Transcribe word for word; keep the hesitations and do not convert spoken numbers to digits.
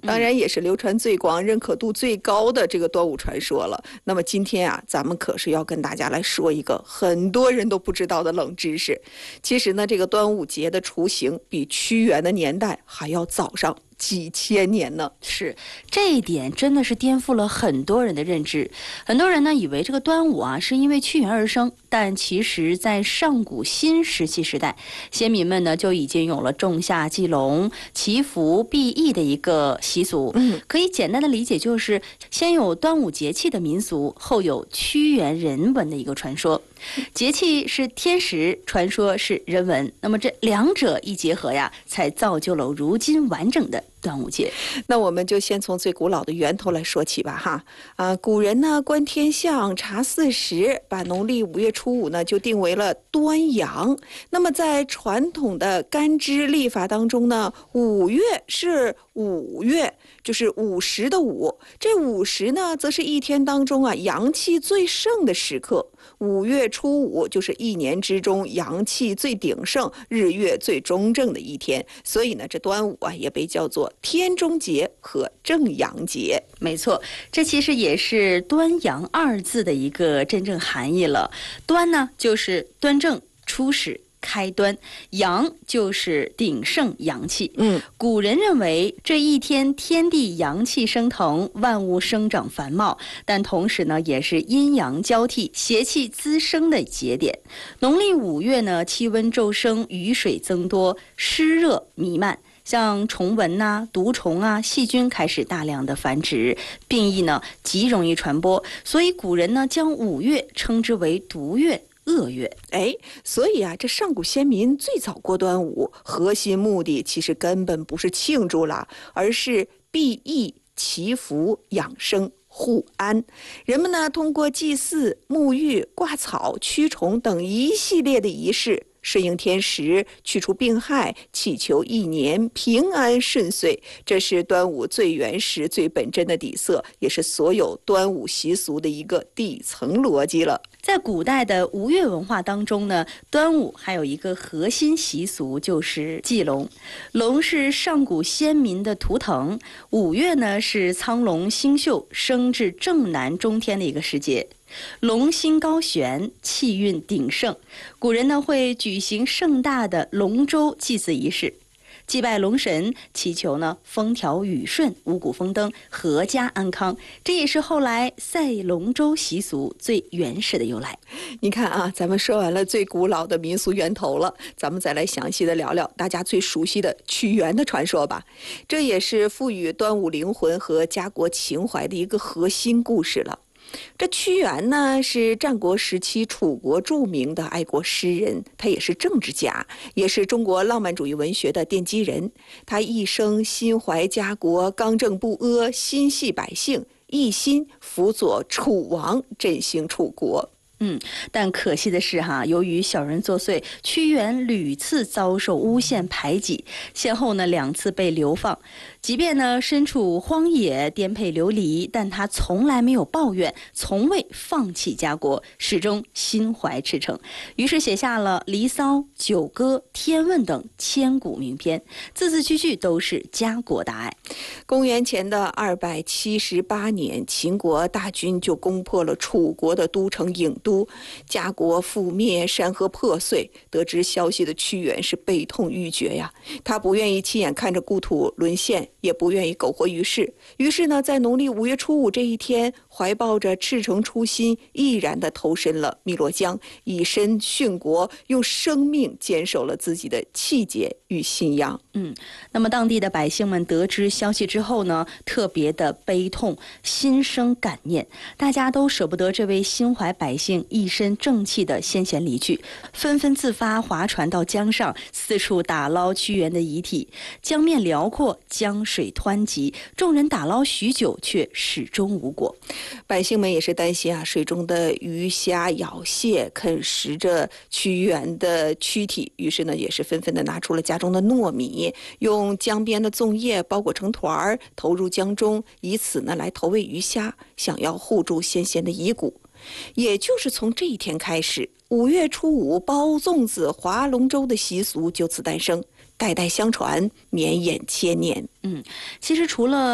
当然也是流传最广、认可度最高的这个端午传说了。那么今天啊，咱们可是要跟大家来说一个很多人都不知道的冷知识。其实呢，这个端午节的雏形比屈原的年代还要早上几千年呢。 是，这一点真的是颠覆了很多人的认知。很多人呢以为这个端午啊是因为屈原而生，但其实在上古新石器时代，先民们呢就已经有了仲夏祭龙、祈福避疫的一个习俗。 嗯， 可以简单的理解就是先有端午节气的民俗，后有屈原人文的一个传说。节气是天时，传说是人文，那么这两者一结合呀，才造就了如今完整的端午节。 那我们就先从最古老的源头来说起吧，哈啊，古人呢观天象、查四时，把农历五月初五呢就定为了端阳。那么在传统的干支历法当中呢，五月是五月，就是午时的午。这午时呢，则是一天当中啊阳气最盛的时刻。五月初五就是一年之中阳气最鼎盛、日月最中正的一天，所以呢，这端午啊也被叫做天中节和正阳节。 没错，这其实也是端阳二字的一个真正含义了。端呢，就是端正、初始、开端；阳就是鼎盛阳气。 嗯， 古人认为这一天天地阳气升腾，万物生长繁茂，但同时呢，也是阴阳交替、邪气滋生的节点。农历五月呢，气温骤升，雨水增多，湿热弥漫。像虫蚊呐、毒虫啊、细菌开始大量的繁殖，病疫呢极容易传播，所以古人呢将五月称之为毒月、恶月。 哎，所以啊，这上古先民最早过端午，核心目的其实根本不是庆祝啦，而是避疫、祈福、养生、护安。人们呢，通过祭祀、沐浴、挂草、驱虫等一系列的仪式，顺应天时，去除病害，祈求一年平安顺遂。这是端午最原始、最本真的底色，也是所有端午习俗的一个底层逻辑了。 在古代的吴越文化当中呢，端午还有一个核心习俗，就是祭龙。龙是上古先民的图腾，五月呢是苍龙星宿升至正南中天的一个时节。龙星高悬，气运鼎盛，古人呢会举行盛大的龙舟祭祀仪式，祭拜龙神，祈求呢风调雨顺、五谷丰登、阖家安康。这也是后来赛龙舟习俗最原始的由来。 你看啊，咱们说完了最古老的民俗源头了，咱们再来详细的聊聊大家最熟悉的屈原的传说吧。这也是赋予端午灵魂和家国情怀的一个核心故事了。这屈原呢，是战国时期楚国著名的爱国诗人，他也是政治家，也是中国浪漫主义文学的奠基人。他一生心怀家国，刚正不阿，心系百姓，一心辅佐楚王，振兴楚国。 嗯，但可惜的是哈，由于小人作祟，屈原屡次遭受诬陷排挤，先后呢两次被流放。即便呢身处荒野，颠沛流离，但他从来没有抱怨，从未放弃家国，始终心怀赤诚。于是写下了《离骚》《九歌》《天问》等千古名篇，字字句句都是家国大爱。 公元前的二百七十八年，秦国大军就攻破了楚国的都城郢都，家国覆灭，山河破碎。得知消息的屈原是悲痛欲绝呀，他不愿意亲眼看着故土沦陷，也不愿意苟活于世。于是呢，在农历五月初五这一天，怀抱着赤诚初心，毅然地投身了汨罗江，以身殉国，用生命坚守了自己的气节与信仰。 嗯，那么当地的百姓们得知消息之后呢，特别的悲痛，心生感念，大家都舍不得这位心怀百姓、一身正气的先贤离去，纷纷自发划船到江上，四处打捞屈原的遗体。江面辽阔，江水湍急，众人打捞许久，却始终无果。 百姓们也是担心啊，水中的鱼虾咬蟹啃食着屈原的躯体，于是呢，也是纷纷的拿出了家中的糯米，用江边的粽叶包裹成团儿，投入江中，以此呢来投喂鱼虾，想要护住先贤的遗骨。也就是从这一天开始，五月初五包粽子、划龙舟的习俗就此诞生，代代相传，绵延千年。 嗯，其实除了